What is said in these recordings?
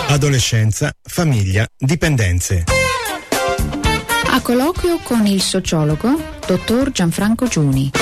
Adolescenza, famiglia, dipendenze. A colloquio con il sociologo dottor Gianfranco Giuni.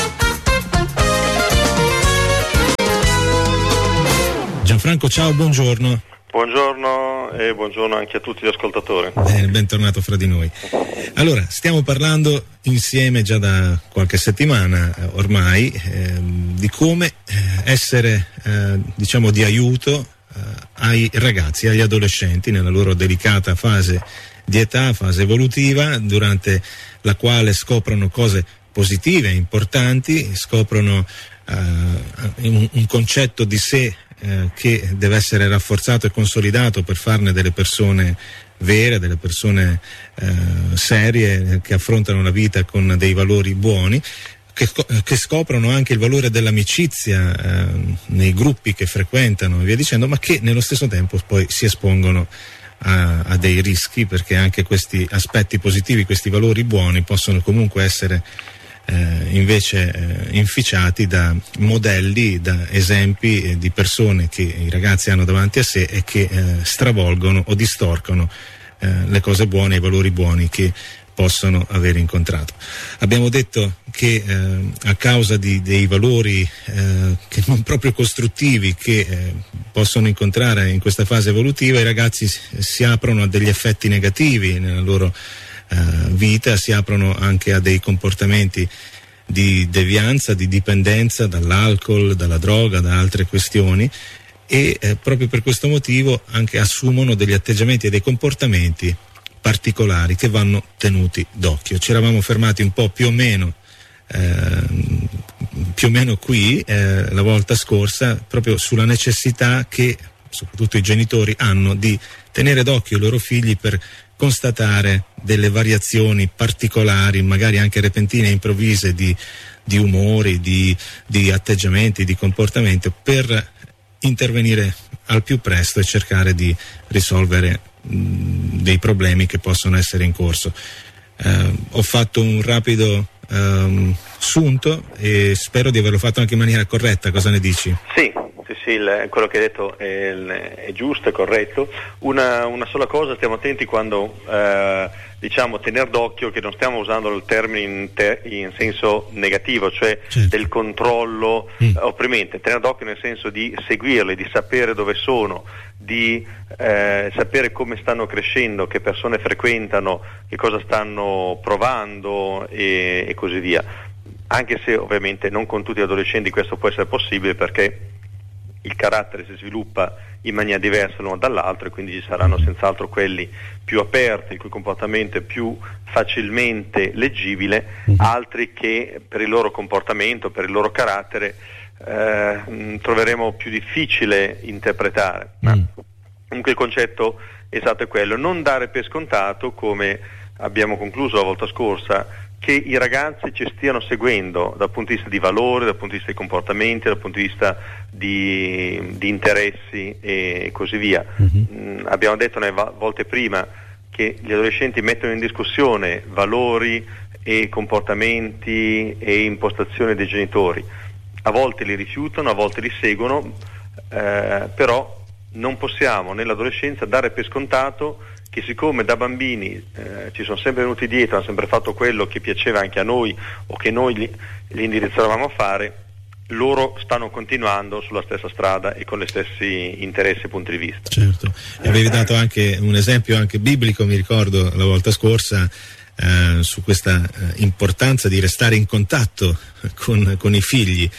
Gianfranco, ciao, buongiorno. Buongiorno e buongiorno anche a tutti gli ascoltatori. Bentornato fra di noi. Allora, stiamo parlando insieme già da qualche settimana ormai di come essere diciamo di aiuto ai ragazzi, agli adolescenti nella loro delicata fase di età, fase evolutiva, durante la quale scoprono cose positive, importanti, scoprono un concetto di sé che deve essere rafforzato e consolidato per farne delle persone vere, delle persone serie, che affrontano la vita con dei valori buoni, che scoprono anche il valore dell'amicizia nei gruppi che frequentano e via dicendo, ma che nello stesso tempo poi si espongono a dei rischi, perché anche questi aspetti positivi, questi valori buoni possono comunque essere invece inficiati da modelli, da esempi di persone che i ragazzi hanno davanti a sé e che stravolgono o distorcono le cose buone, i valori buoni che possono aver incontrato. Abbiamo detto che a causa dei valori che non proprio costruttivi che possono incontrare in questa fase evolutiva, i ragazzi si aprono a degli effetti negativi nella loro vita, si aprono anche a dei comportamenti di devianza, di dipendenza dall'alcol, dalla droga, da altre questioni, e proprio per questo motivo anche assumono degli atteggiamenti e dei comportamenti particolari che vanno tenuti d'occhio. Ci eravamo fermati un po' più o meno qui la volta scorsa, proprio sulla necessità che soprattutto i genitori hanno di tenere d'occhio i loro figli per constatare delle variazioni particolari, magari anche repentine e improvvise di umori, di atteggiamenti, di comportamento, per intervenire al più presto e cercare di risolvere dei problemi che possono essere in corso. Ho fatto un rapido sunto e spero di averlo fatto anche in maniera corretta. Cosa ne dici? Sì, quello che hai detto è giusto, è corretto. Una sola cosa, stiamo attenti quando diciamo tener d'occhio, che non stiamo usando il termine in senso negativo, cioè certo, del controllo opprimente. Tener d'occhio nel senso di seguirli, di sapere dove sono, di sapere come stanno crescendo, che persone frequentano, che cosa stanno provando e così via. Anche se ovviamente non con tutti gli adolescenti questo può essere possibile, perché il carattere si sviluppa in maniera diversa l'uno dall'altro, e quindi ci saranno senz'altro quelli più aperti, il cui comportamento è più facilmente leggibile, altri che per il loro comportamento, per il loro carattere troveremo più difficile interpretare. Ma comunque il concetto esatto è quello: non dare per scontato, come abbiamo concluso la volta scorsa, che i ragazzi ci stiano seguendo dal punto di vista di valori, dal punto di vista di comportamenti, dal punto di vista di interessi e così via. Abbiamo detto volte prima che gli adolescenti mettono in discussione valori e comportamenti e impostazioni dei genitori. A volte li rifiutano, a volte li seguono, però non possiamo nell'adolescenza dare per scontato che, siccome da bambini ci sono sempre venuti dietro, hanno sempre fatto quello che piaceva anche a noi o che noi li indirizzavamo a fare, loro stanno continuando sulla stessa strada e con gli stessi interessi e punti di vista. Certo, e avevi dato anche un esempio anche biblico, mi ricordo la volta scorsa, su questa importanza di restare in contatto con i figli,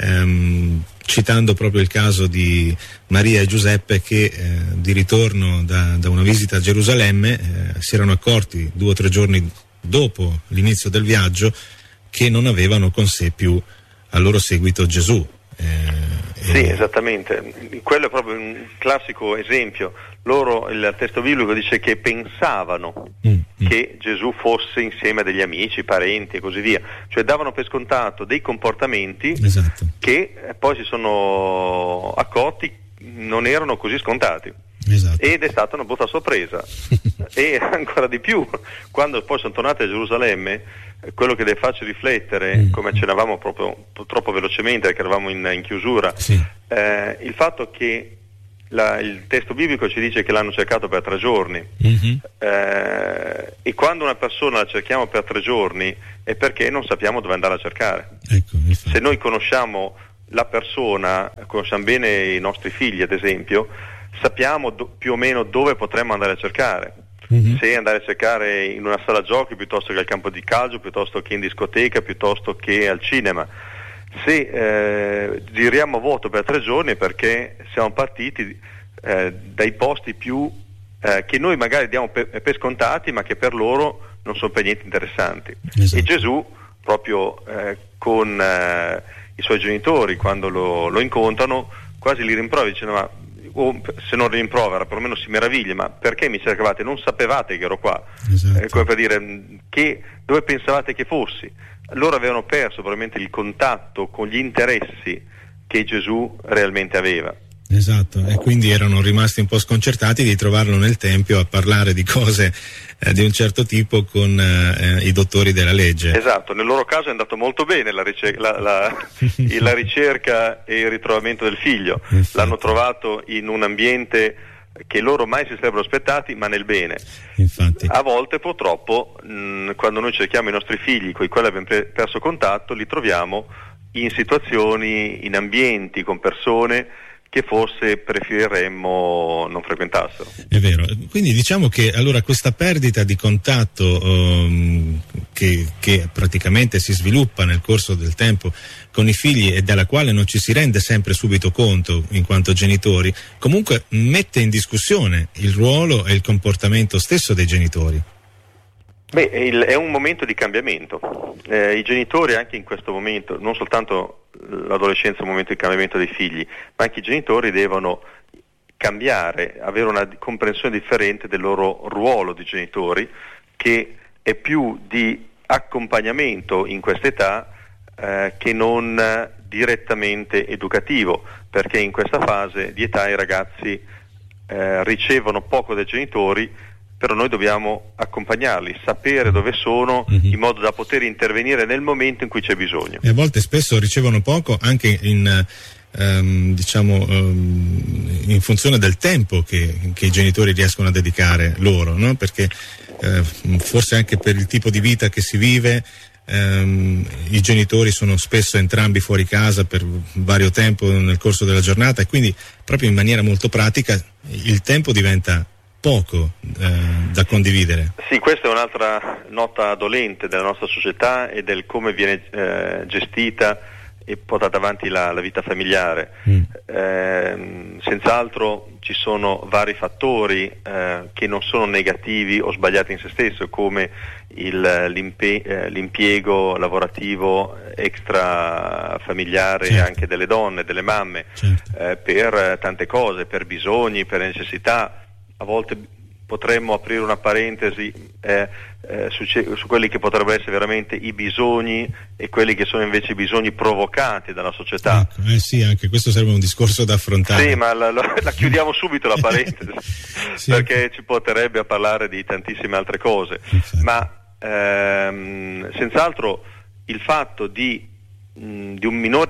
citando proprio il caso di Maria e Giuseppe che di ritorno da una visita a Gerusalemme si erano accorti 2 o 3 giorni dopo l'inizio del viaggio che non avevano con sé più al loro seguito Gesù. Sì, esattamente, quello è proprio un classico esempio. Loro, il testo biblico dice che pensavano che Gesù fosse insieme a degli amici, parenti e così via, cioè davano per scontato dei comportamenti che poi si sono accorti non erano così scontati. Ed è stata una brutta sorpresa. E ancora di più, quando poi sono tornati a Gerusalemme, quello che deve farci riflettere, come accennavamo proprio troppo velocemente perché eravamo in chiusura, il fatto che il testo biblico ci dice che l'hanno cercato per 3 giorni, e quando una persona la cerchiamo per 3 giorni è perché non sappiamo dove andare a cercare. Ecco, se noi conosciamo la persona, conosciamo bene i nostri figli ad esempio, sappiamo più o meno dove potremmo andare a cercare. Se andare a cercare in una sala giochi piuttosto che al campo di calcio, piuttosto che in discoteca, piuttosto che al cinema. Se giriamo vuoto per 3 giorni è perché siamo partiti dai posti più che noi magari diamo per scontati, ma che per loro non sono per niente interessanti. Esatto. E Gesù proprio con i suoi genitori, quando lo incontrano, quasi li rimprovera dicendo: ma se non rimprovera perlomeno si meraviglia, ma perché mi cercavate? Non sapevate che ero qua. Esatto. Come per dire, dove pensavate che fossi? Loro avevano perso probabilmente il contatto con gli interessi che Gesù realmente aveva. Esatto, e quindi erano rimasti un po' sconcertati di trovarlo nel tempio a parlare di cose di un certo tipo con i dottori della legge. Esatto, nel loro caso è andato molto bene la ricerca e il ritrovamento del figlio. Infatti. L'hanno trovato in un ambiente che loro mai si sarebbero aspettati, ma nel bene. Infatti. A volte purtroppo quando noi cerchiamo i nostri figli con i quali abbiamo perso contatto, li troviamo in situazioni, in ambienti, con persone che forse preferiremmo non frequentassero. È vero, quindi diciamo che allora questa perdita di contatto che praticamente si sviluppa nel corso del tempo con i figli e della quale non ci si rende sempre subito conto in quanto genitori, comunque mette in discussione il ruolo e il comportamento stesso dei genitori. Beh, è un momento di cambiamento. I genitori anche in questo momento, non soltanto l'adolescenza è un momento di cambiamento dei figli, ma anche i genitori devono cambiare, avere una comprensione differente del loro ruolo di genitori, che è più di accompagnamento in quest'età che non direttamente educativo, perché in questa fase di età i ragazzi ricevono poco dai genitori, però noi dobbiamo accompagnarli, sapere dove sono, in modo da poter intervenire nel momento in cui c'è bisogno. E a volte spesso ricevono poco anche in funzione del tempo che i genitori riescono a dedicare loro, no? Perché forse anche per il tipo di vita che si vive, i genitori sono spesso entrambi fuori casa per vario tempo nel corso della giornata, e quindi proprio in maniera molto pratica il tempo diventa poco da condividere. Sì, questa è un'altra nota dolente della nostra società e del come viene gestita e portata avanti la vita familiare. Senz'altro ci sono vari fattori che non sono negativi o sbagliati in se stesso, come l'impiego lavorativo extrafamiliare, certo, anche delle donne, delle mamme, certo, per tante cose, per bisogni, per necessità. A volte potremmo aprire una parentesi su quelli che potrebbero essere veramente i bisogni e quelli che sono invece i bisogni provocati dalla società. Ecco, sì, anche questo sarebbe un discorso da affrontare. Sì, ma la chiudiamo subito la parentesi, sì, perché ci porterebbe a parlare di tantissime altre cose. Infatti. Ma senz'altro il fatto di una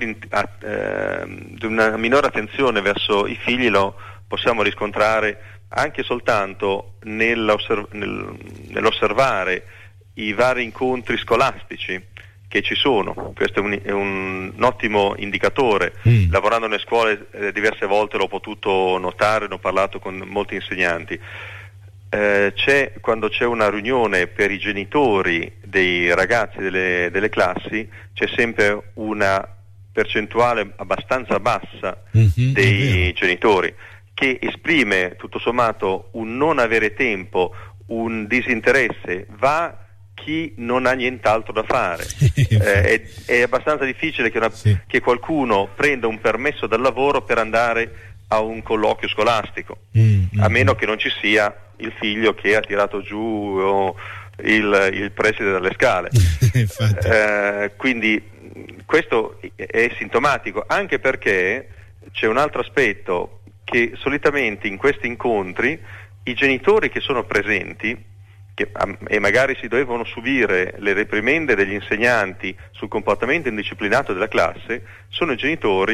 minore attenzione verso i figli lo possiamo riscontrare anche soltanto nell'osservare i vari incontri scolastici che ci sono. Questo è un ottimo indicatore. Lavorando nelle scuole diverse volte l'ho potuto notare, ne ho parlato con molti insegnanti. Quando c'è una riunione per i genitori dei ragazzi delle classi, c'è sempre una percentuale abbastanza bassa dei genitori, che esprime tutto sommato un non avere tempo, un disinteresse. Va chi non ha nient'altro da fare. È abbastanza difficile che qualcuno prenda un permesso dal lavoro per andare a un colloquio scolastico, a meno che non ci sia il figlio che ha tirato giù il preside dalle scale. Quindi questo è sintomatico, anche perché c'è un altro aspetto, che solitamente in questi incontri i genitori che sono presenti e magari si dovevano subire le reprimende degli insegnanti sul comportamento indisciplinato della classe, sono i genitori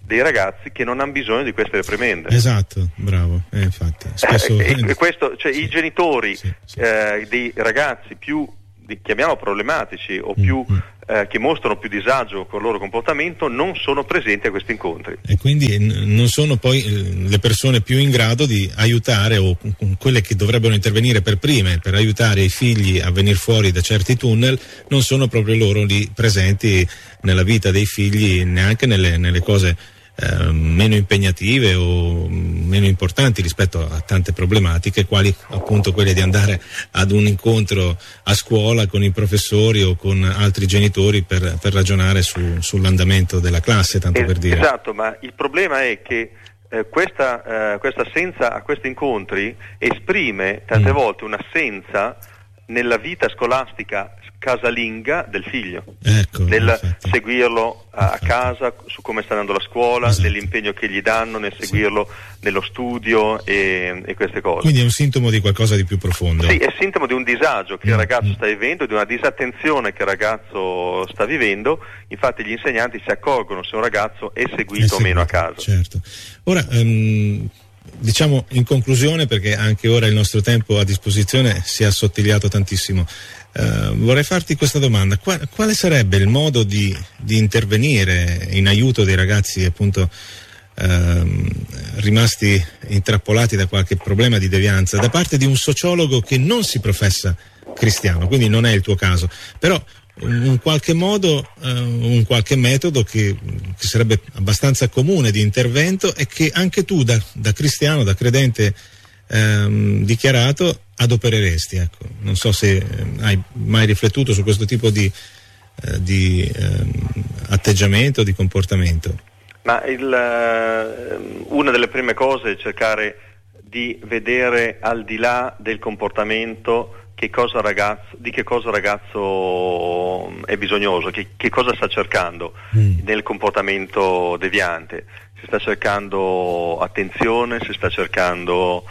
dei ragazzi che non hanno bisogno di queste reprimende. Esatto, bravo, infatti. Spesso... questo, cioè, i genitori dei ragazzi più, chiamiamo problematici o più che mostrano più disagio con il loro comportamento non sono presenti a questi incontri. E quindi non sono poi le persone più in grado di aiutare, o quelle che dovrebbero intervenire per prime per aiutare i figli a venire fuori da certi tunnel, non sono proprio loro lì presenti nella vita dei figli, neanche nelle cose meno impegnative o meno importanti rispetto a tante problematiche, quali appunto quelle di andare ad un incontro a scuola con i professori o con altri genitori per ragionare sull'andamento della classe, tanto per dire. Esatto, ma il problema è che questa assenza a questi incontri esprime tante volte un'assenza nella vita scolastica casalinga del figlio, seguirlo a casa su come sta andando la scuola, nell'impegno che gli danno, nel seguirlo nello studio e queste cose. Quindi è un sintomo di qualcosa di più profondo. Sì, è sintomo di un disagio che il ragazzo sta vivendo, di una disattenzione che il ragazzo sta vivendo. Infatti gli insegnanti si accorgono se un ragazzo è seguito o meno a casa. Certo. Ora, diciamo in conclusione, perché anche ora il nostro tempo a disposizione si è assottigliato tantissimo, vorrei farti questa domanda: quale sarebbe il modo di intervenire in aiuto dei ragazzi appunto rimasti intrappolati da qualche problema di devianza da parte di un sociologo che non si professa cristiano, quindi non è il tuo caso, però un qualche modo, un qualche metodo che sarebbe abbastanza comune di intervento e che anche tu da cristiano, da credente dichiarato, adopereresti, ecco. Non so se hai mai riflettuto su questo tipo di atteggiamento, di comportamento. Ma una delle prime cose è cercare di vedere al di là del comportamento di che cosa il ragazzo è bisognoso, che cosa sta cercando nel comportamento deviante. Si sta cercando attenzione, si sta cercando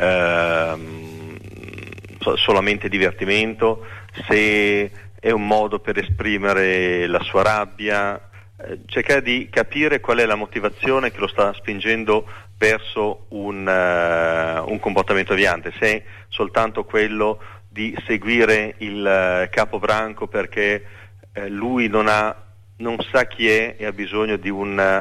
solamente divertimento, se è un modo per esprimere la sua rabbia, cercare di capire qual è la motivazione che lo sta spingendo verso un comportamento deviante, se è soltanto quello di seguire il capobranco perché lui non sa chi è e ha bisogno di un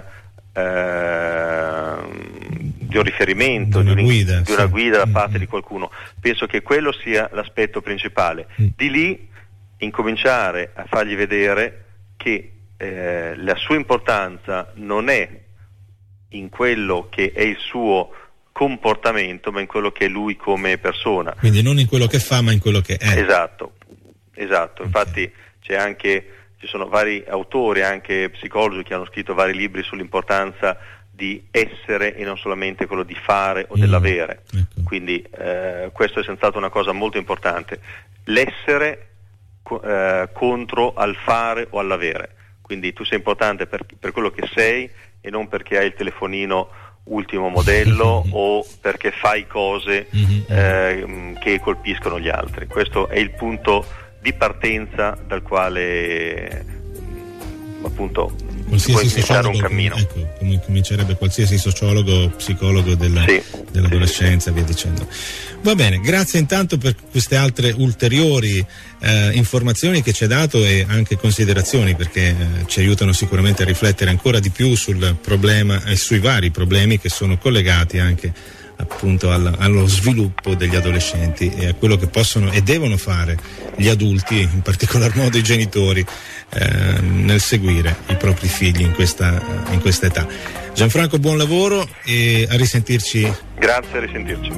riferimento, di una guida da parte di qualcuno. Penso che quello sia l'aspetto principale. Di lì incominciare a fargli vedere che la sua importanza non è in quello che è il suo comportamento, ma in quello che è lui come persona. Quindi non in quello che fa, ma in quello che è. Esatto. Infatti ci sono vari autori, anche psicologi, che hanno scritto vari libri sull'importanza di essere e non solamente quello di fare o dell'avere. Ecco. Quindi questo è senz'altro una cosa molto importante. L'essere contro al fare o all'avere. Quindi tu sei importante per quello che sei e non perché hai il telefonino ultimo modello o perché fai cose che colpiscono gli altri. Questo è il punto di partenza dal quale appunto si può iniziare un cammino. Ecco, come comincerebbe qualsiasi sociologo, psicologo dell'adolescenza, via dicendo. Va bene, grazie intanto per queste altre ulteriori informazioni che ci hai dato e anche considerazioni, perché ci aiutano sicuramente a riflettere ancora di più sul problema e sui vari problemi che sono collegati anche appunto allo sviluppo degli adolescenti e a quello che possono e devono fare gli adulti, in particolar modo i genitori, nel seguire i propri figli in questa età. Gianfranco, buon lavoro e a risentirci. Grazie, a risentirci.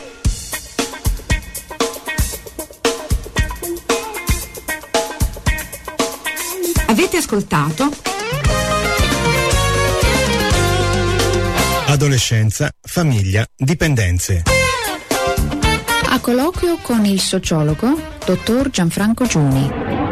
Avete ascoltato Adolescenza, famiglia, dipendenze. A colloquio con il sociologo dottor Gianfranco Giuni.